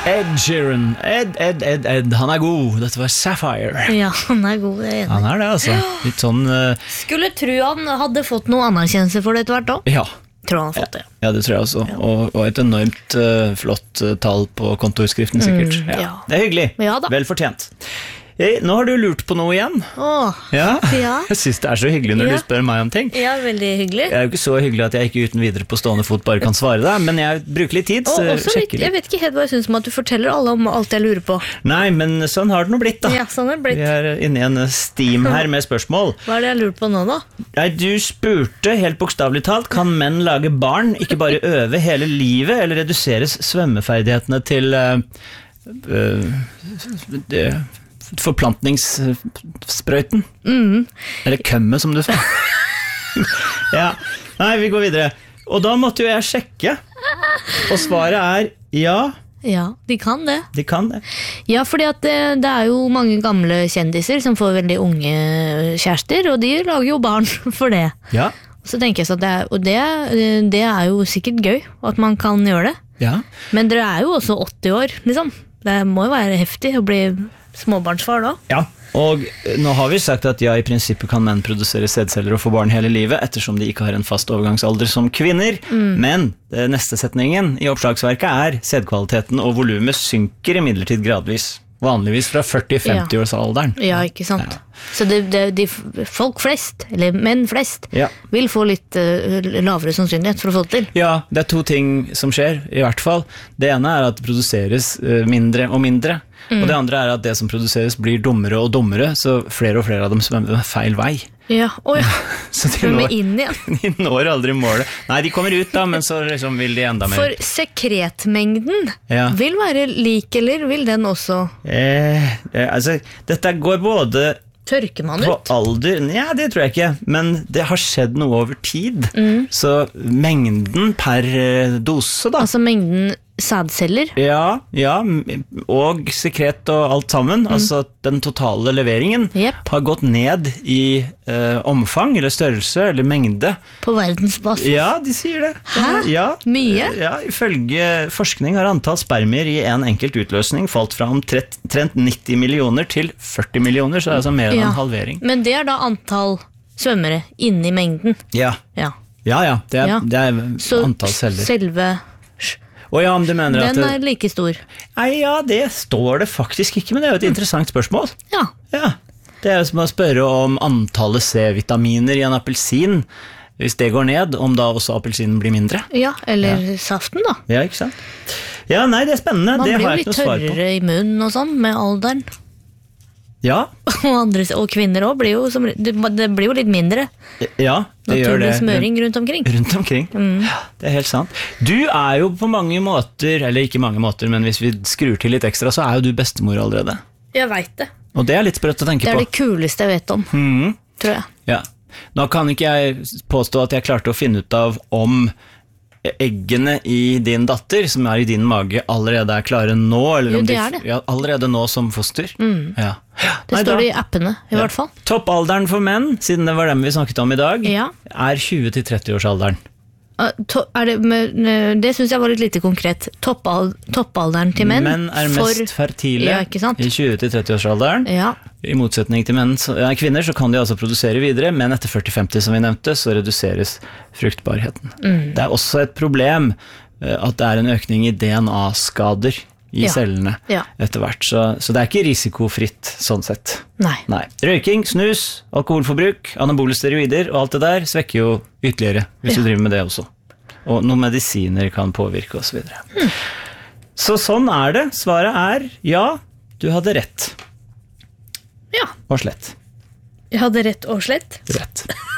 Ed Sheeran. Ed. Han god. Dette var Sapphire. Ja, han god, jeg er enig. Han det, altså. Litt sånn Skulle tro han hadde fått noe anerkjennelse for det etter hvert da. Ja. Tror han har fått det. Ja, det tror jeg også. Ja. Og et enormt flott tall på kontorskriften, sikkert. Ja. Det hyggelig. Ja da. Vel fortjent. Nå har du lurt på noe igjen. Ja. Jeg synes det så hyggelig når du spør meg om ting. Ja, veldig hyggelig. Det jo ikke så hyggelig at jeg ikke uten videre på stående fot bare kan svare deg, men jeg bruker litt tid, så sjekker litt. Jeg vet ikke helt hva jeg synes om at du forteller alle om alt jeg lurer på. Nei, men sånn har det nå blitt da. Ja, sånn har det blitt. Vi inne i en steam her med spørsmål. Hva det jeg lurer på nå da? Nei, du spurte helt bokstavlig talt, kan menn lage barn, ikke bare øve hele livet, eller reduseres svømmeferdighetene til forplantningssprøyten? Eller kømme, som du sa. Ja, nei, vi går videre. Og da måtte jo jeg sjekke, og svaret ja. Ja, de kan det. De kan det. Ja, fordi at det jo mange gamle kjendiser som får veldig unge kjærester, og de lager jo barn for det. Ja. Så tenker jeg så at det jo sikkert gøy, at man kan gjøre det. Ja. Men dere jo også 80 år, liksom. Det må jo være heftig å bli småbarnsfar da. Ja. Og nå har vi sagt at i prinsippet kan menn produsere sædceller og få barn hele livet, ettersom de ikke har en fast overgangsalder som kvinner. Men neste setningen i oppslagsverket sædkvaliteten og volumet synker imidlertid gradvis. Vanligvis fra 40-50 års alderen. Ja, ikke sant. Ja. Så de folk flest, eller menn flest, vil få litt lavere sannsynlighet for å få det til. Ja, det 2 ting som skjer, i hvert fall. Det ene at det produseres mindre og mindre. Og det andre at det som produseres blir dummere og dummere, så flere og flere av dem svømmer feil vei. Ja, så svømmer inn igjen. De når aldri målet. Nei, de kommer ut da, men så liksom vil de enda mer. For sekretmengden vil være lik, eller vil den også? Altså, dette går både tørker man ut? På alder? Ja, det tror jeg ikke, men det har skjedd noe over tid. Så mengden per dose da. Altså mengden sædceller? Ja, og sekret og alt sammen. Altså den totale leveringen har gått ned i omfang, eller størrelse, eller mengde. På verdensbasis? Ja, de sier det. Hæ? Ja, mye? Ja, ifølge forskning har antall spermier i en enkelt utløsning falt fra omtrent 90 millioner til 40 millioner, så det altså mer enn en halvering. Men det da antall svømmere inni mengden? Ja, det antall celler. Så selve... men du mener at den like stor? Nei, det står det faktisk ikke, men det jo et interessant spørsmål. Ja. Det jo som å spørre om antallet C-vitaminer i en appelsin. Hvis det går ned, om da også appelsinen blir mindre. Ja, eller saften da. Ja, ikke sant? Ja, nei, det spennende. Man blir jo litt tørrere i munnen og sånn med alderen. Ja. Og kvinner også blir jo, det blir jo litt mindre. Ja, det gjør det. Naturlig smøring rundt omkring. Rundt omkring, ja, det helt sant. Du jo på mange måter, eller ikke mange måter, men hvis vi skrur til litt ekstra, så jo du bestemor allerede. Jeg vet det. Og det litt sprøtt å tenke på. Det det kuleste jeg vet om, tror jeg. Ja. Nå kan ikke jeg påstå at jeg klarte å finne ut av om eggene i din datter, som i din mage, allerede klare nå, eller om de allerede nå som foster. Ja. Det står det i appene, i hvert fall. Toppalderen for menn, siden det var dem vi snakket om i dag, 20-30 års alderen. Det synes jeg var litt lite konkret. Toppalderen til menn. Menn mest fertile i 20-30 års alderen. I motsetning til kvinner så kan de altså produsere videre, men etter 40-50 som vi nevnte, så reduseres fruktbarheten. Det også et problem at det en økning i DNA-skader i cellene etter hvert, så det ikke risikofritt sånn sett. Nei. Røyking, snus, alkoholforbruk, anabole steroider og alt det der svekker jo ytterligere hvis du driver med det også. Og noen medisiner kan påvirke og så videre. Så sånn det. Svaret ja, du hadde rett. Ja. Og slett. Jeg hadde rett og slett? Rett.